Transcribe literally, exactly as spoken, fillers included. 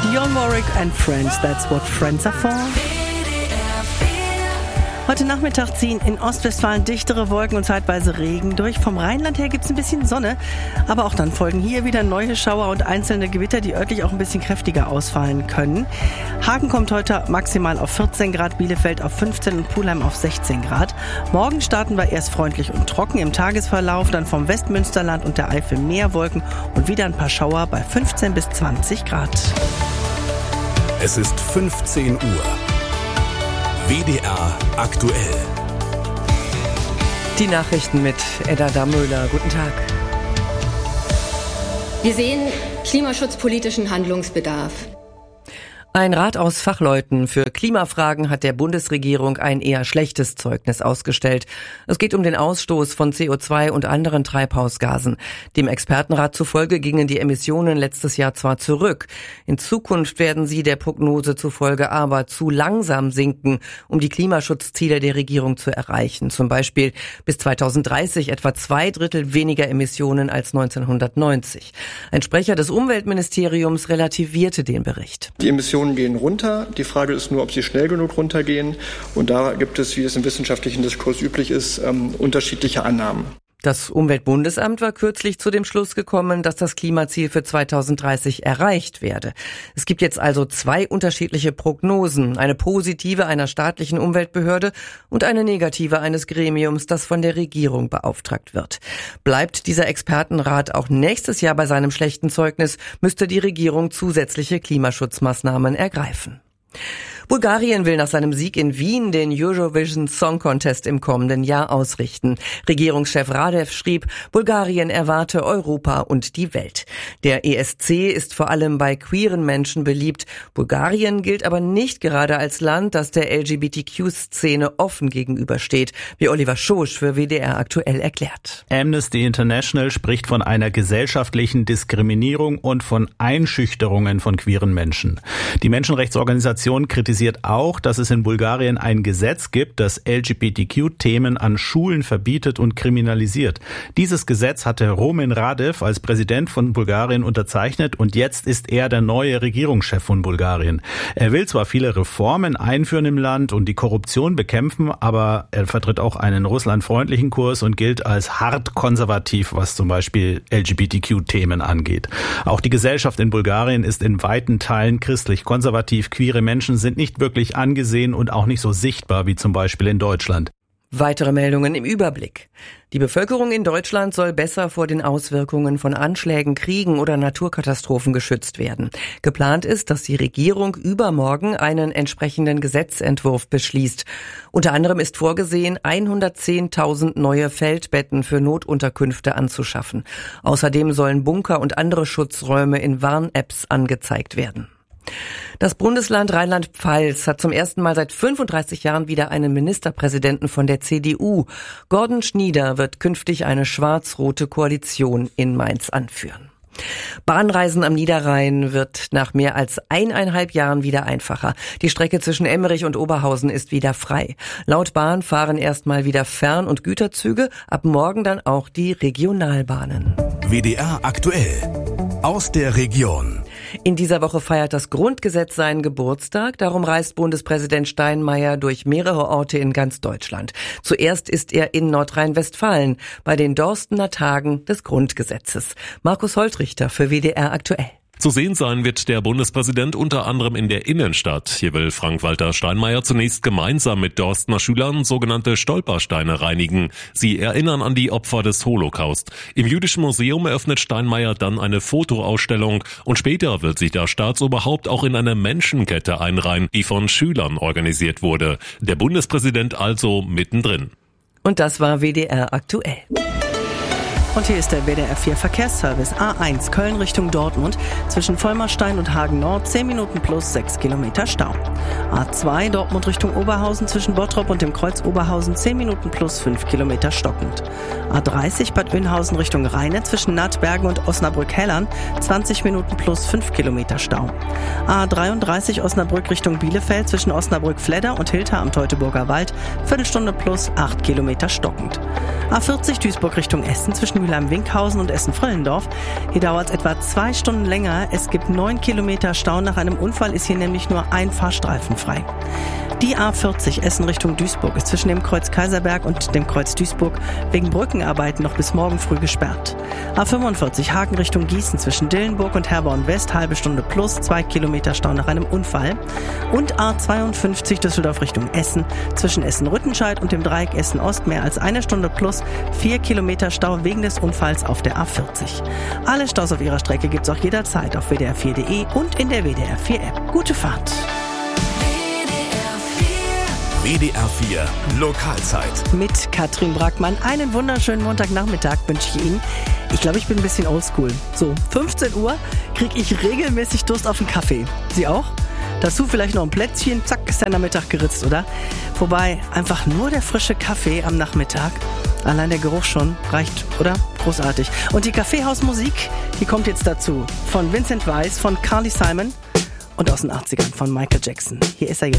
Dionne Warwick and Friends, that's what friends are for. Heute Nachmittag ziehen in Ostwestfalen dichtere Wolken und zeitweise Regen durch. Vom Rheinland her gibt's ein bisschen Sonne, aber auch dann folgen hier wieder neue Schauer und einzelne Gewitter, die örtlich auch ein bisschen kräftiger ausfallen können. Hagen kommt heute maximal auf vierzehn Grad, Bielefeld auf fünfzehn und Pulheim auf sechzehn Grad. Morgen starten wir erst freundlich und trocken im Tagesverlauf, dann vom Westmünsterland und der Eifel mehr Wolken und wieder ein paar Schauer bei fünfzehn bis zwanzig Grad. Es ist fünfzehn Uhr. W D R aktuell. Die Nachrichten mit Edda Damöhler. Guten Tag. Wir sehen klimaschutzpolitischen Handlungsbedarf. Ein Rat aus Fachleuten für Klimafragen hat der Bundesregierung ein eher schlechtes Zeugnis ausgestellt. Es geht um den Ausstoß von C O zwei und anderen Treibhausgasen. Dem Expertenrat zufolge gingen die Emissionen letztes Jahr zwar zurück. In Zukunft werden sie der Prognose zufolge aber zu langsam sinken, um die Klimaschutzziele der Regierung zu erreichen. Zum Beispiel bis zweitausenddreißig etwa zwei Drittel weniger Emissionen als neunzehnhundertneunzig. Ein Sprecher des Umweltministeriums relativierte den Bericht. Die Emissionen gehen runter. Die Frage ist nur, ob sie schnell genug runtergehen. Und da gibt es, wie es im wissenschaftlichen Diskurs üblich ist, ähm, unterschiedliche Annahmen. Das Umweltbundesamt war kürzlich zu dem Schluss gekommen, dass das Klimaziel für zweitausenddreißig erreicht werde. Es gibt jetzt also zwei unterschiedliche Prognosen, eine positive einer staatlichen Umweltbehörde und eine negative eines Gremiums, das von der Regierung beauftragt wird. Bleibt dieser Expertenrat auch nächstes Jahr bei seinem schlechten Zeugnis, müsste die Regierung zusätzliche Klimaschutzmaßnahmen ergreifen. Bulgarien will nach seinem Sieg in Wien den Eurovision Song Contest im kommenden Jahr ausrichten. Regierungschef Radev schrieb, Bulgarien erwarte Europa und die Welt. Der E S C ist vor allem bei queeren Menschen beliebt. Bulgarien gilt aber nicht gerade als Land, das der L G B T Q-Szene offen gegenübersteht, wie Oliver Schosch für W D R aktuell erklärt. Amnesty International spricht von einer gesellschaftlichen Diskriminierung und von Einschüchterungen von queeren Menschen. Die Menschenrechtsorganisation kritisiert auch, dass es in Bulgarien ein Gesetz gibt, das L G B T Q-Themen an Schulen verbietet und kriminalisiert. Dieses Gesetz hatte Roman Radev als Präsident von Bulgarien unterzeichnet und jetzt ist er der neue Regierungschef von Bulgarien. Er will zwar viele Reformen einführen im Land und die Korruption bekämpfen, aber er vertritt auch einen russlandfreundlichen Kurs und gilt als hart konservativ, was zum Beispiel L G B T Q-Themen angeht. Auch die Gesellschaft in Bulgarien ist in weiten Teilen christlich-konservativ. Queere Menschen sind nicht wirklich angesehen und auch nicht so sichtbar wie zum Beispiel in Deutschland. Weitere Meldungen im Überblick. Die Bevölkerung in Deutschland soll besser vor den Auswirkungen von Anschlägen, Kriegen oder Naturkatastrophen geschützt werden. Geplant ist, dass die Regierung übermorgen einen entsprechenden Gesetzentwurf beschließt. Unter anderem ist vorgesehen, hundertzehntausend neue Feldbetten für Notunterkünfte anzuschaffen. Außerdem sollen Bunker und andere Schutzräume in Warn-Apps angezeigt werden. Das Bundesland Rheinland-Pfalz hat zum ersten Mal seit fünfunddreißig Jahren wieder einen Ministerpräsidenten von der C D U. Gordon Schnieder wird künftig eine schwarz-rote Koalition in Mainz anführen. Bahnreisen am Niederrhein wird nach mehr als eineinhalb Jahren wieder einfacher. Die Strecke zwischen Emmerich und Oberhausen ist wieder frei. Laut Bahn fahren erstmal wieder Fern- und Güterzüge, ab morgen dann auch die Regionalbahnen. W D R aktuell aus der Region. In dieser Woche feiert das Grundgesetz seinen Geburtstag. Darum reist Bundespräsident Steinmeier durch mehrere Orte in ganz Deutschland. Zuerst ist er in Nordrhein-Westfalen bei den Dorstener Tagen des Grundgesetzes. Markus Holtrichter für W D R aktuell. Zu sehen sein wird der Bundespräsident unter anderem in der Innenstadt. Hier will Frank-Walter Steinmeier zunächst gemeinsam mit Dorstener Schülern sogenannte Stolpersteine reinigen. Sie erinnern an die Opfer des Holocaust. Im Jüdischen Museum eröffnet Steinmeier dann eine Fotoausstellung und später wird sich das Staatsoberhaupt auch in eine Menschenkette einreihen, die von Schülern organisiert wurde. Der Bundespräsident also mittendrin. Und das war W D R aktuell. Und hier ist der W D R vier Verkehrsservice. A eins Köln Richtung Dortmund. Zwischen Vollmerstein und Hagen Nord zehn Minuten plus sechs Kilometer Stau. A zwei Dortmund Richtung Oberhausen zwischen Bottrop und dem Kreuz Oberhausen zehn Minuten plus fünf Kilometer stockend. A dreißig Bad Oeynhausen Richtung Rheine zwischen Nattbergen und Osnabrück-Hellern zwanzig Minuten plus fünf Kilometer Stau. A dreiunddreißig Osnabrück Richtung Bielefeld zwischen Osnabrück-Fledder und Hilter am Teutoburger Wald Viertelstunde plus acht Kilometer stockend. A vierzig Duisburg Richtung Essen zwischen Mülheim-Winkhausen und Essen-Fröllendorf. Hier dauert es etwa zwei Stunden länger. Es gibt neun Kilometer Stau. Nach einem Unfall ist hier nämlich nur ein Fahrstreifen frei. Die A vierzig Essen Richtung Duisburg ist zwischen dem Kreuz Kaiserberg und dem Kreuz Duisburg wegen Brückenarbeiten noch bis morgen früh gesperrt. A fünfundvierzig Hagen Richtung Gießen zwischen Dillenburg und Herborn West, halbe Stunde plus, zwei Kilometer Stau nach einem Unfall. Und A zweiundfünfzig Düsseldorf Richtung Essen zwischen Essen-Rüttenscheid und dem Dreieck Essen-Ost mehr als eine Stunde plus, vier Kilometer Stau wegen des Unfalls auf der A vierzig. Alle Staus auf ihrer Strecke gibt's auch jederzeit auf w d r vier punkt d e und in der W D R vier App. Gute Fahrt! W D R vier Lokalzeit. Mit Katrin Brackmann. Einen wunderschönen Montagnachmittag wünsche ich Ihnen. Ich glaube, ich bin ein bisschen oldschool. So, fünfzehn Uhr kriege ich regelmäßig Durst auf einen Kaffee. Sie auch? Dazu vielleicht noch ein Plätzchen. Zack, ist der Nachmittag geritzt, oder? Wobei, einfach nur der frische Kaffee am Nachmittag. Allein der Geruch schon reicht, oder? Großartig. Und die Kaffeehausmusik, die kommt jetzt dazu. Von Vincent Weiss, von Carly Simon und aus den achtzigern von Michael Jackson. Hier ist er jetzt.